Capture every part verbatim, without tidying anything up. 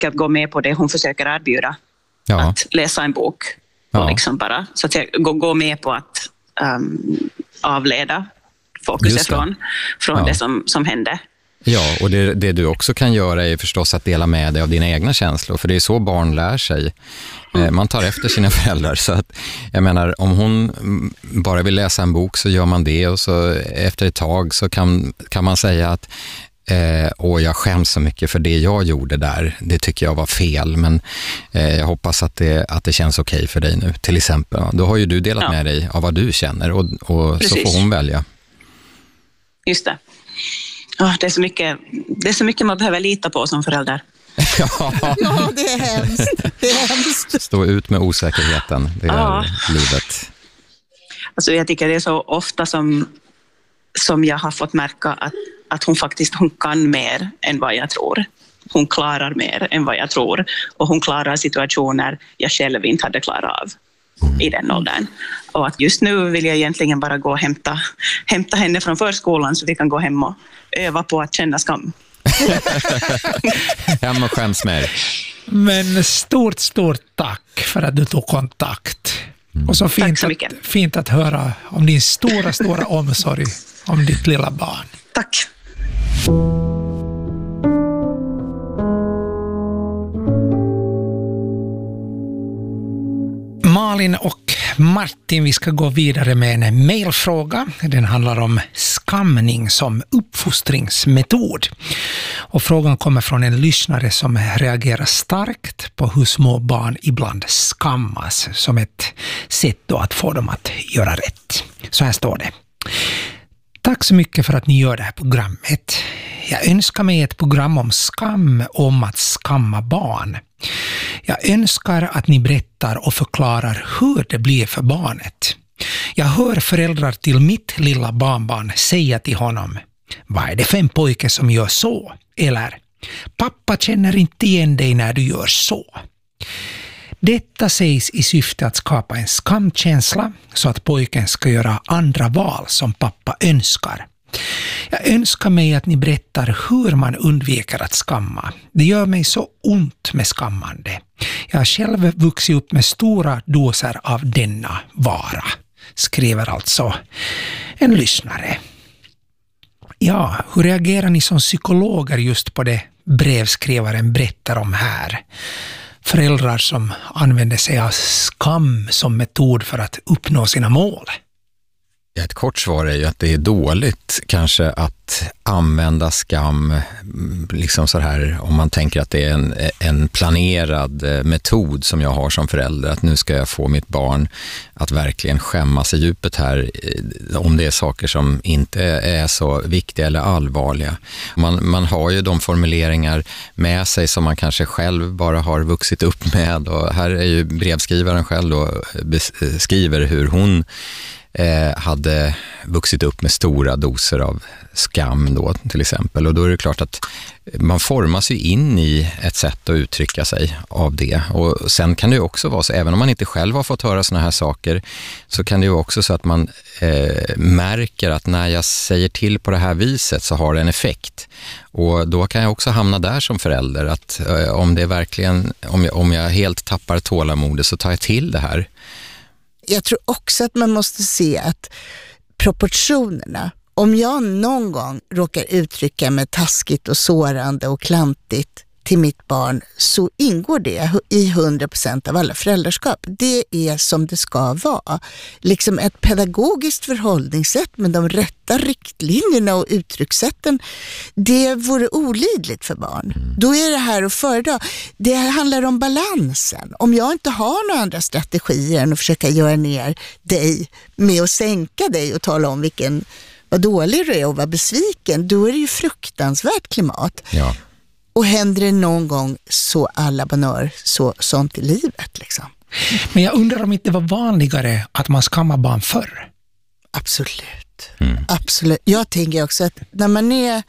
att gå med på det hon försöker erbjuda. Ja. Att läsa en bok. Och ja. liksom bara så att jag gå, gå med på att um, avleda fokuset från, från ja. det som, som hände. Ja, och det, det du också kan göra är förstås att dela med dig av dina egna känslor. För det är så barn lär sig. Mm. Man tar efter sina föräldrar. Så att, jag menar, om hon bara vill läsa en bok så gör man det. Och så efter ett tag så kan, kan man säga att eh, åh, jag skäms så mycket för det jag gjorde där. Det tycker jag var fel. Men eh, jag hoppas att det, att det känns okej för dig nu. Till exempel. Då har ju du delat ja. med dig av vad du känner. Och, och så får hon välja. Just det. Oh, det, är så mycket, det är så mycket man behöver lita på som förälder. Ja, ja det är hemskt. Det är hemskt. Stå ut med osäkerheten. Det är ja. livet. Alltså jag tycker det är så ofta som, som jag har fått märka att, att hon faktiskt hon kan mer än vad jag tror. Hon klarar mer än vad jag tror. Och hon klarar situationer jag själv inte hade klarat av. I den åldern. Och att just nu vill jag egentligen bara gå och hämta, hämta henne från förskolan så vi kan gå hem och öva på att känna skam. Hem och skäms mer. Men stort, stort tack för att du tog kontakt. Mm. Och så fint, så att, fint att höra om din stora, stora omsorg om ditt lilla barn. Tack. Malin och Martin, vi ska gå vidare med en mejlfråga. Den handlar om skamning som uppfostringsmetod. Och frågan kommer från en lyssnare som reagerar starkt på hur små barn ibland skammas som ett sätt då att få dem att göra rätt. Så här står det. Tack så mycket för att ni gör det här programmet. Jag önskar mig ett program om skam, om att skamma barn. Jag önskar att ni berättar och förklarar hur det blir för barnet. Jag hör föräldrar till mitt lilla barnbarn säga till honom: vad är det för en pojke som gör så? Eller: pappa känner inte igen dig när du gör så. Detta sägs i syfte att skapa en skamkänsla så att pojken ska göra andra val som pappa önskar. Jag önskar mig att ni berättar hur man undviker att skamma. Det gör mig så ont med skammande. Jag har själv vuxit upp med stora doser av denna vara, skriver alltså en lyssnare. Ja, hur reagerar ni som psykologer just på det brevskrivaren berättar om här? Föräldrar som använder sig av skam som metod för att uppnå sina mål. Ja, ett kort svar är ju att det är dåligt kanske att använda skam liksom så här, om man tänker att det är en, en planerad metod som jag har som förälder, att nu ska jag få mitt barn att verkligen skämmas i djupet här om det är saker som inte är så viktiga eller allvarliga. Man, man har ju de formuleringar med sig som man kanske själv bara har vuxit upp med, och här är ju brevskrivaren själv då beskriver hur hon Eh, hade vuxit upp med stora doser av skam då till exempel, och då är det klart att man formas ju in i ett sätt att uttrycka sig av det. Och sen kan det ju också vara så, även om man inte själv har fått höra såna här saker, så kan det ju också så att man eh, märker att när jag säger till på det här viset så har det en effekt. Och då kan jag också hamna där som förälder, att eh, om det verkligen, om jag, om jag helt tappar tålamodet så tar jag till det här. Jag tror också att man måste se att proportionerna, om jag någon gång råkar uttrycka mig taskigt och sårande och klantigt till mitt barn, så ingår det i hundra procent av alla föräldraskap. Det är som det ska vara. Liksom ett pedagogiskt förhållningssätt med de rätta riktlinjerna och uttryckssätten, det vore olidligt för barn. Då är det här att föredra. Det handlar om balansen. Om jag inte har några andra strategier än att försöka göra ner dig med att sänka dig och tala om vilken, vad dålig du är och vad besviken, då är det ju fruktansvärt klimat. Ja. Och händer det någon gång så alla banör så sånt i livet liksom. Men jag undrar om det inte var vanligare att man skammar barn förr. Absolut. Mm. Absolut. Jag tänker också att när man är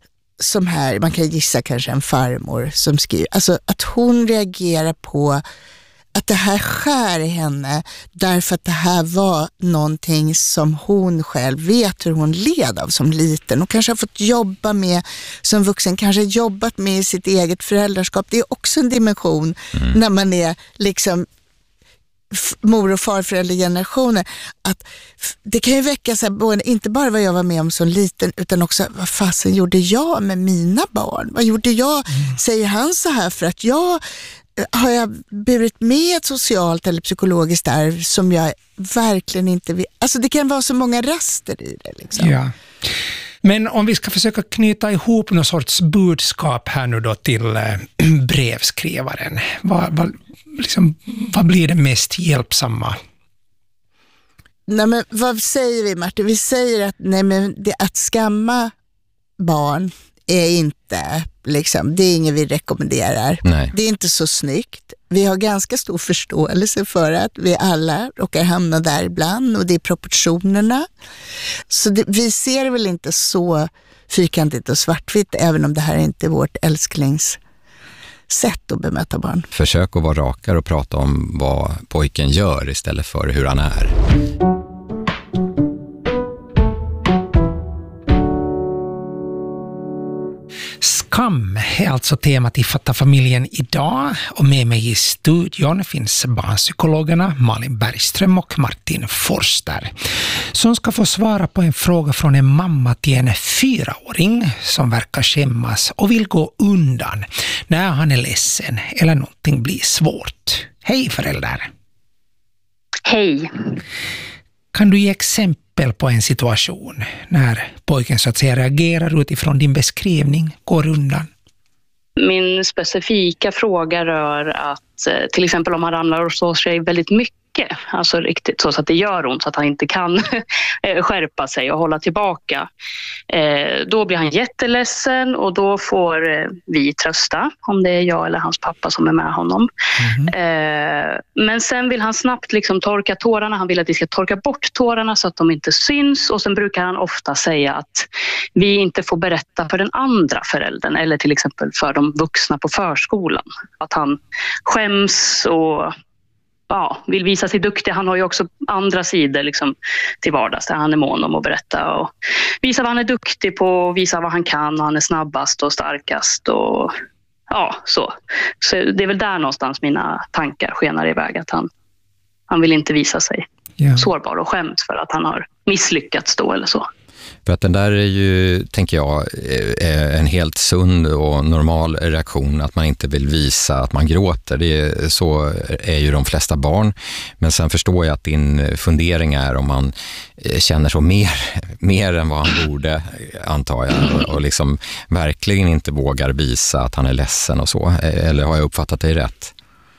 som här, man kan gissa kanske en farmor som skriver, alltså att hon reagerar på att det här skär i henne därför att det här var någonting som hon själv vet hur hon led av som liten och kanske har fått jobba med som vuxen, kanske jobbat med i sitt eget föräldraskap. Det är också en dimension mm. när man är liksom mor- och farföräldergenerationer, att det kan ju väcka sig både, inte bara vad jag var med om som liten, utan också vad fasen gjorde jag med mina barn? Vad gjorde jag? Mm. Säger han så här för att jag har jag burit med ett socialt eller psykologiskt arv som jag verkligen inte vill. Alltså det kan vara så många raster i det liksom. Ja. Men om vi ska försöka knyta ihop någon sorts budskap här nu då till eh, brevskrivaren. Vad, vad, liksom, vad blir det mest hjälpsamma? Nej, men vad säger vi, Martin? Vi säger att, nej, men det, att skamma barn är inte, liksom, det är inget vi rekommenderar. Nej. Det är inte så snyggt. Vi har ganska stor förståelse för att vi alla råkar hamna där ibland och det är proportionerna. Så det, vi ser väl inte så fyrkantigt och svartvitt, även om det här inte är vårt älsklingssätt att bemöta barn. Försök att vara rakare och prata om vad pojken gör istället för hur han är. Skam är alltså temat i Fatta familjen idag, och med mig i studion finns barnpsykologerna Malin Bergström och Martin Forster, som ska få svara på en fråga från en mamma till en fyraåring som verkar skämmas och vill gå undan när han är ledsen eller någonting blir svårt. Hej föräldrar! Hej! Kan du ge exempel på en situation när pojken så att säga reagerar utifrån din beskrivning, går undan? Min specifika fråga rör att till exempel om han ramlar och slår sig väldigt mycket, alltså riktigt så att det gör ont så att han inte kan skärpa sig och hålla tillbaka. Då blir han jätteledsen och då får vi trösta, om det är jag eller hans pappa som är med honom. Mm. Men sen vill han snabbt liksom torka tårarna, han vill att vi ska torka bort tårarna så att de inte syns, och sen brukar han ofta säga att vi inte får berätta för den andra föräldern eller till exempel för de vuxna på förskolan. Att han skäms och ja, vill visa sig duktig. Han har ju också andra sidor liksom, till vardags där han är mån om att berätta och visa vad han är duktig på, visa vad han kan, och han är snabbast och starkast och ja, så. Så det är väl där någonstans mina tankar skenar iväg, att han, han vill inte visa sig yeah. sårbar och skäms för att han har misslyckats då eller så. För att den där är ju, tänker jag, en helt sund och normal reaktion, att man inte vill visa att man gråter. Det är, så är ju de flesta barn. Men sen förstår jag att din fundering är om man känner så mer, mer än vad han borde, antar jag. Och, och liksom verkligen inte vågar visa att han är ledsen och så. Eller har jag uppfattat dig rätt?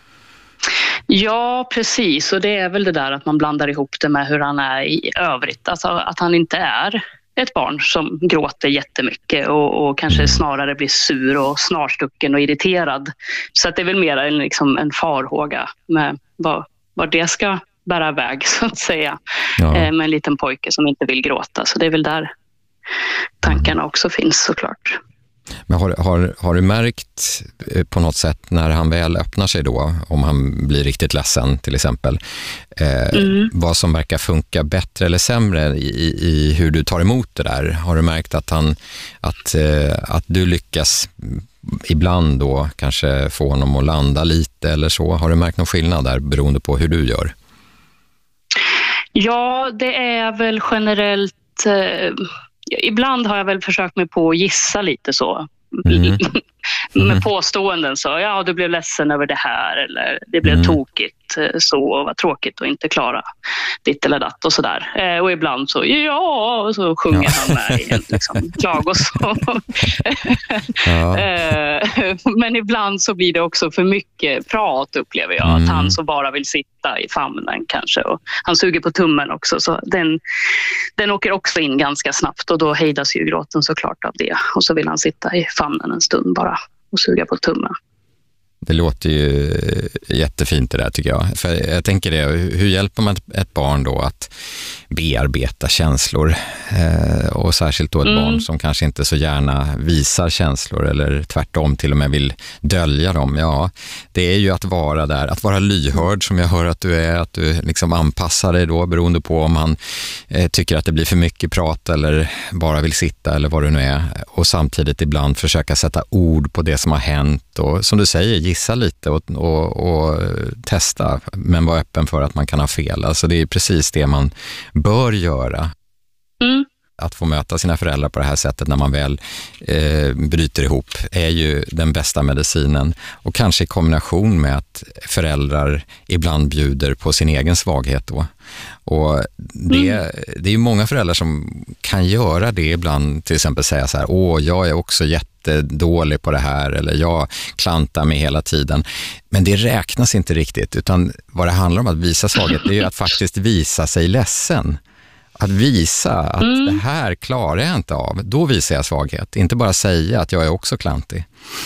Ja, precis. Och det är väl det där att man blandar ihop det med hur han är i övrigt. Alltså att han inte är ett barn som gråter jättemycket och, och kanske snarare blir sur och snarstucken och irriterad. Så att det är väl mer en, liksom, en farhåga med vad, vad det ska bära iväg, så att säga. Ja. Eh, med en liten pojke som inte vill gråta. Så det är väl där tankarna också finns, såklart. Men har, har, har du märkt på något sätt när han väl öppnar sig då, om han blir riktigt ledsen till exempel, eh, mm. vad som verkar funka bättre eller sämre i, i hur du tar emot det där? Har du märkt att, han, att, eh, att du lyckas ibland då kanske få honom att landa lite eller så? Har du märkt någon skillnad där beroende på hur du gör? Ja, det är väl generellt... Eh... Ibland har jag väl försökt mig på att gissa lite så. Mm. Med påståenden så, ja, du blev ledsen över det här, eller det blev mm. tokigt så, och vad tråkigt att inte klara ditt eller datt och sådär. Eh, och ibland så, ja, och så sjunger ja. han med i en liksom, klagosång. ja. eh, men ibland så blir det också för mycket prat, upplever jag. Mm. Att han så bara vill sitta i famnen kanske. Och han suger på tummen också, så den, den åker också in ganska snabbt, och då hejdas ju gråten såklart av det. Och så vill han sitta i famnen en stund bara och suga på tummen. Det låter ju jättefint det där tycker jag. För jag tänker det, hur hjälper man ett barn då att bearbeta känslor? Eh, och särskilt då ett mm. barn som kanske inte så gärna visar känslor eller tvärtom till och med vill dölja dem. Ja, det är ju att vara där, att vara lyhörd som jag hör att du är, att du liksom anpassar dig då beroende på om man eh, tycker att det blir för mycket prat eller bara vill sitta eller vad det nu är. Och samtidigt ibland försöka sätta ord på det som har hänt och som du säger, gissa lite och, och, och testa, men vara öppen för att man kan ha fel. Alltså det är precis det man bör göra. Mm. Att få möta sina föräldrar på det här sättet när man väl eh, bryter ihop är ju den bästa medicinen. Och kanske i kombination med att föräldrar ibland bjuder på sin egen svaghet då. Och det, mm. det är ju många föräldrar som kan göra det ibland, till exempel säga så här: åh, jag är också jättedålig på det här, eller jag klantar mig hela tiden. Men det räknas inte riktigt, utan vad det handlar om att visa svaghet, det är ju att faktiskt visa sig ledsen. Att visa att mm. det här klarar jag inte av, då visar jag svaghet. Inte bara säga att jag är också klantig.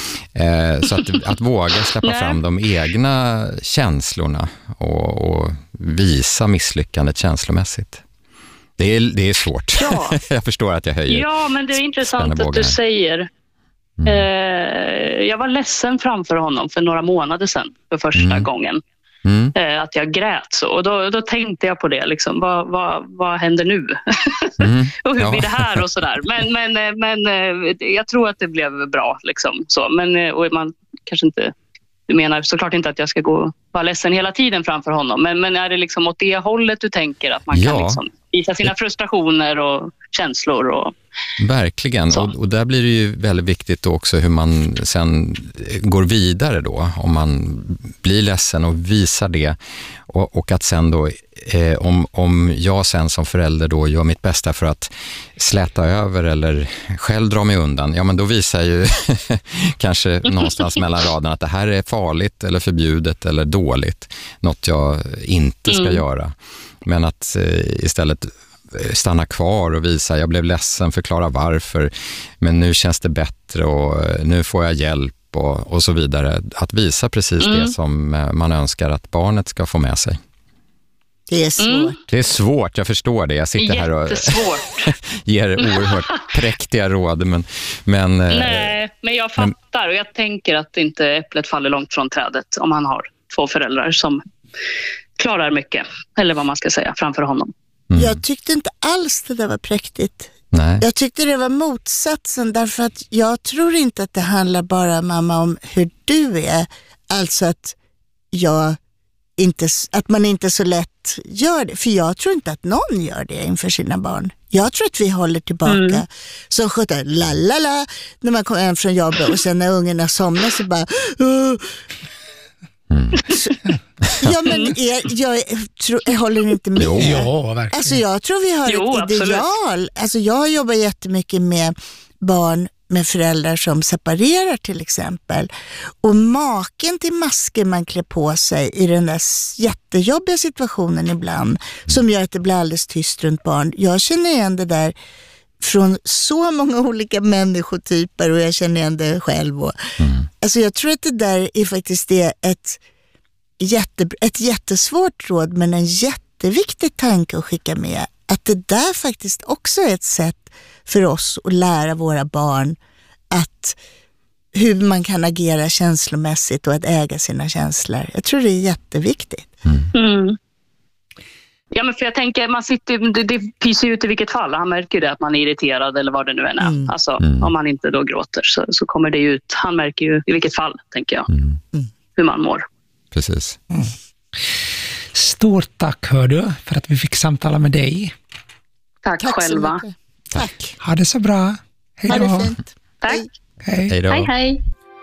Eh, så att, att våga släppa fram de egna känslorna och, och visa misslyckandet känslomässigt. Det är, det är svårt. Ja. Jag förstår att jag höjer. Ja, men det är intressant att du säger. Mm. Eh, jag var ledsen framför honom för några månader sedan för första mm. gången. Mm. Eh, att jag grät så. Och då, då tänkte jag på det. Liksom, vad, vad, vad händer nu? Mm. Och hur ja. blir det här och sådär. Men, men, men jag tror att det blev bra. Liksom, så. Men, och man kanske inte... Du menar såklart inte att jag ska gå och vara ledsen hela tiden framför honom. Men, men är det liksom åt det hållet du tänker att man ja. kan liksom visa sina frustrationer och känslor? Och, verkligen. Och, och där blir det ju väldigt viktigt också hur man sen går vidare då. Om man blir ledsen och visar det. Och, och att sen då, eh, om, om jag sen som förälder då gör mitt bästa för att släta över eller själv dra mig undan, ja men då visar ju kanske någonstans mellan raderna att det här är farligt eller förbjudet eller dåligt. Något jag inte ska mm. göra. Men att eh, istället stanna kvar och visa, jag blev ledsen, förklara varför, men nu känns det bättre och nu får jag hjälp och, och så vidare. Att visa precis mm. det som man önskar att barnet ska få med sig. Det är svårt. Mm. Det är svårt, jag förstår det. Jag sitter här och ger oerhört präktiga råd. Men, men, Nej, men jag fattar men, och jag tänker att inte äpplet faller långt från trädet om han har två föräldrar som klarar mycket, eller vad man ska säga, framför honom. Mm. Jag tyckte inte alls det där var präktigt. Nej. Jag tyckte det var motsatsen, därför att jag tror inte att det handlar bara, mamma, om hur du är. Alltså att, jag inte, att man inte så lätt gör det. För jag tror inte att någon gör det inför sina barn. Jag tror att vi håller tillbaka mm. som sköter lalala när man kommer hem från jobbet och sen när ungarna somnar så bara... Uh, Mm. Så, ja, men jag, jag, tror, jag håller inte med. Jo, ja, verkligen. Alltså jag tror vi har jo, ett ideal. Absolut. Alltså jag jobbar jättemycket med barn med föräldrar som separerar till exempel. Och maken till masker man klär på sig i den där jättejobbiga situationen ibland som gör att det blir alldeles tyst runt barn. Jag känner igen det där från så många olika människotyper och jag känner igen det själv. Och, mm. Alltså jag tror att det där är faktiskt det ett, jätte, ett jättesvårt råd, men en jätteviktig tanke att skicka med. Att det där faktiskt också är ett sätt för oss att lära våra barn att hur man kan agera känslomässigt och att äga sina känslor. Jag tror det är jätteviktigt. Mm. Mm. Ja, men för jag tänker, man sitter, det, det pyser ut i vilket fall. Han märker det att man är irriterad eller vad det nu än är. Mm. Alltså, mm. om man inte då gråter så, så kommer det ut. Han märker ju i vilket fall, tänker jag, mm. hur man mår. Precis. Mm. Stort tack, hör du, för att vi fick samtala med dig. Tack, tack själva. Tack. Ha det så bra. Hej då. Ha det fint. Tack. Hej. Hej då. Hej, hej.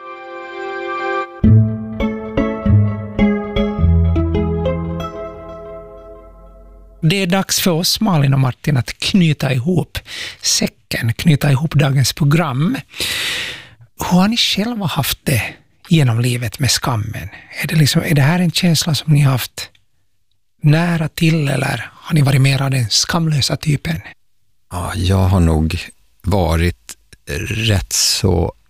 Det är dags för oss, Malin och Martin, att knyta ihop säcken, knyta ihop dagens program. Hur har ni själva haft det genom livet med skammen? Är det, liksom, är det här en känsla som ni har haft nära till, eller har ni varit mer av den skamlösa typen? Ja, jag har nog varit rätt så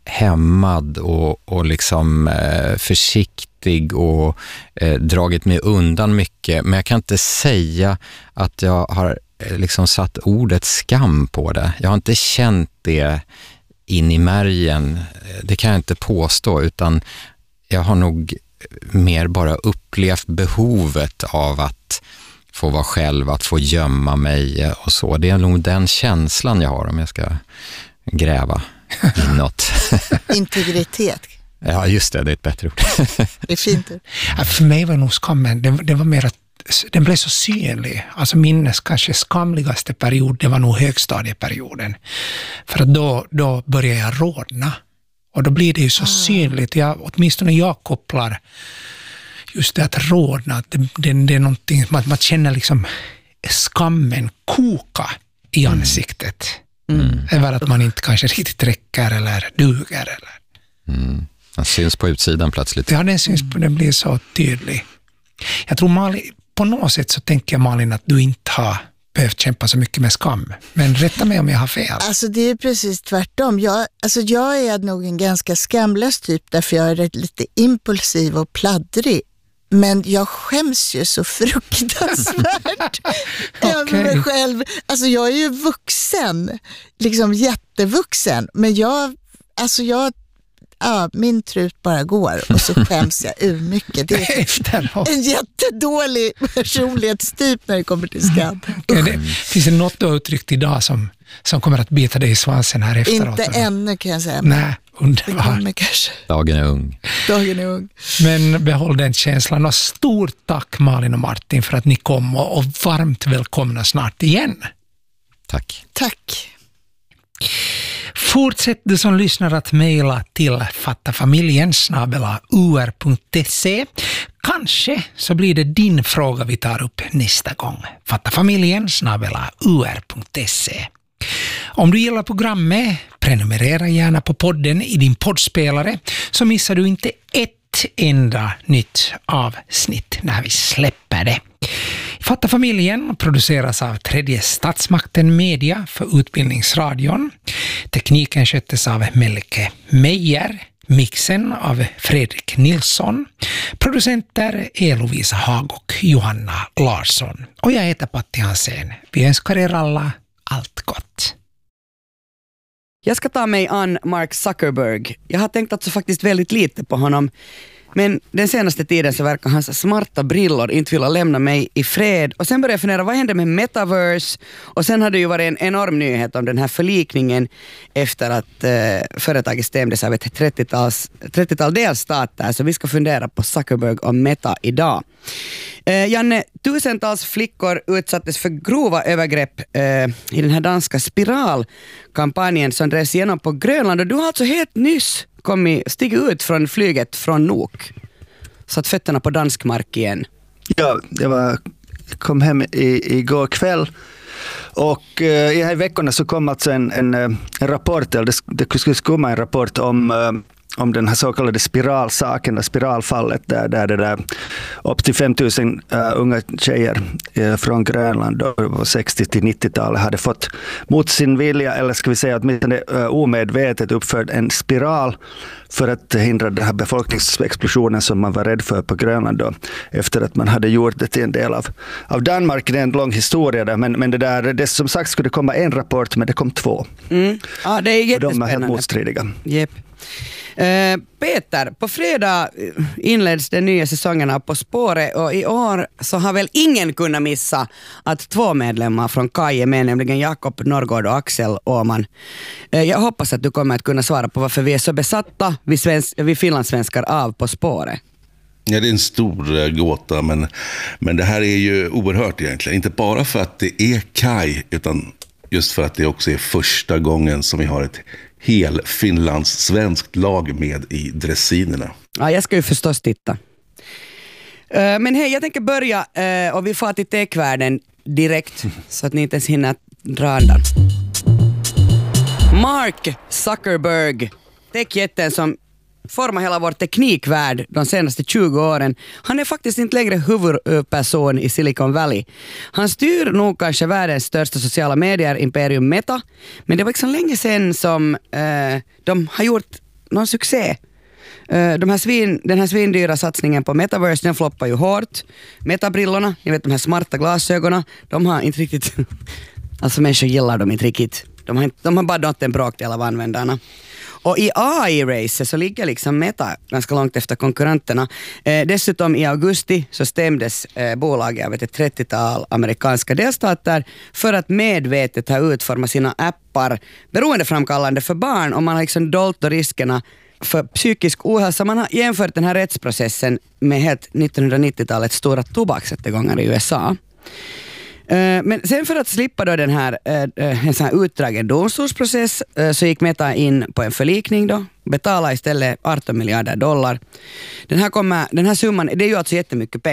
hämmad och, och liksom eh, försiktig och eh, dragit mig undan mycket. Men jag kan inte säga att jag har eh, liksom satt ordet skam på det. Jag har inte känt det in i märgen. Det kan jag inte påstå, utan jag har nog mer bara upplevt behovet av att få vara själv, att få gömma mig och så. Det är nog den känslan jag har om jag ska gräva inåt. Integritet. Ja, just det, det är ett bättre ord. Det är fint. Ja, för mig var nog skammen, det, det var mer att den blev så synlig. Alltså minnes kanske skamligaste period, det var nog högstadieperioden. För att då, då började jag rodna. Och då blir det ju så ah. synligt. Jag, åtminstone jag kopplar just det att rodna. Att det, det, det är någonting, man, man känner liksom skammen koka i ansiktet. Mm. Över att man inte kanske riktigt räcker eller duger. Eller. Mm. Den syns på utsidan plötsligt. Ja, den syns på, den blir så tydlig. Jag tror Malin, på något sätt så tänker jag Malin att du inte har behövt kämpa så mycket med skam. Men rätta mig om jag har fel. Alltså det är precis tvärtom. Jag, alltså jag är nog en ganska skamlös typ därför jag är lite impulsiv och pladdrig. Men jag skäms ju så fruktansvärt över mig själv. Alltså jag är ju vuxen, liksom jättevuxen. Men jag, alltså jag, ja, min trut bara går och så skäms jag ur mycket. Det är en jättedålig personlighetstyp när det kommer till skam. Okay, det, finns det något du har uttryckt idag som, som kommer att bita dig i svansen här efteråt? Inte ännu kan jag säga. Nej, underbart. Dagen är ung. Dagen är ung. Men behåll den känslan och stort tack Malin och Martin för att ni kom och, och varmt välkomna snart igen. Tack. Tack. Fortsätt du som lyssnar att mejla till fattafamiljen snabel-a u r punkt se. Kanske så blir det din fråga vi tar upp nästa gång. fattafamiljen snabel-a u r punkt se. Om du gillar programmet, prenumerera gärna på podden i din poddspelare så missar du inte ett enda nytt avsnitt när vi släpper det. Fattafamiljen produceras av Tredje Statsmakten Media för Utbildningsradion. Tekniken sköttes av Melke Meijer, mixen av Fredrik Nilsson. Producenter är Lovisa Hag och Johanna Larsson. Och jag heter Patti Hansen. Vi önskar er alla allt gott. Jag ska ta mig an Mark Zuckerberg. Jag har tänkt alltså faktiskt väldigt lite på honom. Men den senaste tiden så verkar hans smarta brillor inte vilja lämna mig i fred. Och sen började jag fundera, vad hände med Metaverse? Och sen hade det ju varit en enorm nyhet om den här förlikningen efter att eh, företaget stämdes av ett trettiotal delstater. Så vi ska fundera på Zuckerberg och Meta idag. Eh, Janne, tusentals flickor utsattes för grova övergrepp eh, i den här danska spiralkampanjen som drevs igenom på Grönland. Och du har alltså helt nyss kommit, stigit ut från flyget från Nuuk. Satt fötterna på dansk mark igen. Ja, jag var, kom hem i, igår kväll. Och eh, i här veckorna så kom alltså en, en, en rapport, eller det, det skulle komma en rapport om eh, om den här så kallade spiralsaken, spiralfallet där, där det där upp till fem tusen uh, unga tjejer uh, från Grönland då sextio till nittiotalet hade fått mot sin vilja, eller ska vi säga åtminstone uh, omedvetet uppfört en spiral för att hindra den här befolkningsexplosionen som man var rädd för på Grönland då, efter att man hade gjort det till en del av, av Danmark. Det är en lång historia där, men, men det där, det som sagt skulle komma en rapport, men det kom två. Mm. Ja, det är jättespännande. Och de är helt motstridiga. Yep. Uh, Peter, på fredag inleds den nya säsongen av På spåret och i år så har väl ingen kunnat missa att två medlemmar från K A I är med, nämligen Jakob Norrgård och Axel Åman. Uh, jag hoppas att du kommer att kunna svara på varför vi är så besatta, vi, svensk, vi finlandssvenskar, av På spåret. Ja, det är en stor uh, gåta, men, men det här är ju oerhört egentligen. Inte bara för att det är Kaj, utan just för att det också är första gången som vi har ett hel Finlands svenskt lag med i dressinerna. Ja, jag ska ju förstås titta. Uh, men hej, jag tänker börja uh, och vi får till tekvärlden direkt så att ni inte ens hinner dra andan. Mark Zuckerberg, techjätten som formar hela vår teknikvärld de senaste tjugo åren. Han är faktiskt inte längre huvudperson i Silicon Valley. Han styr nog kanske världens största sociala medier, imperium Meta, men det var liksom länge sedan som eh, de har gjort någon succé. De här svin, den här svindyra satsningen på Metaverse, den floppar ju hårt. Metabrillorna, ni vet de här smarta glasögonen, de har inte riktigt, alltså människor gillar dem inte riktigt. De har, inte, de har bara nått en bråkdel av användarna. Och i A I-racet så ligger liksom Meta ganska långt efter konkurrenterna. Eh, dessutom i augusti så stämdes eh, bolaget av ett trettiotal amerikanska delstater för att medvetet ha utformat sina appar beroendeframkallande för barn, och man har liksom dolt riskerna för psykisk ohälsa. Man har jämfört den här rättsprocessen med helt nittonhundranittiotalets stora tobaksrättegångar i U S A. Men sen för att slippa då den här, en sån här utdragen domstolsprocess så gick Meta in på en förlikning då, betala istället arton miljarder dollar. Den här, kommer, den här summan, det är ju alltså jättemycket pengar.